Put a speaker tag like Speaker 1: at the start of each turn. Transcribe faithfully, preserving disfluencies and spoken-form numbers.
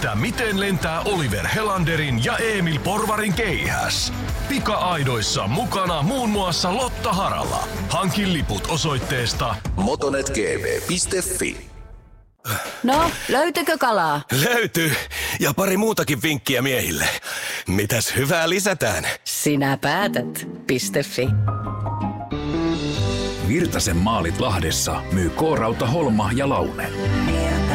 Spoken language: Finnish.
Speaker 1: että miten lentää Oliver Helanderin ja Emil Porvarin keihäs. Pika-aidoissa mukana muun muassa Lotta Harala. Hankin liput osoitteesta
Speaker 2: motonet g v piste f i.
Speaker 3: No, löytyykö kalaa?
Speaker 4: Löytyy. Ja pari muutakin vinkkiä miehille. Mitäs hyvää lisätään?
Speaker 3: Sinä päätät. .fi.
Speaker 5: Virtasen maalit Lahdessa myy K-Rauta Holma ja Laune.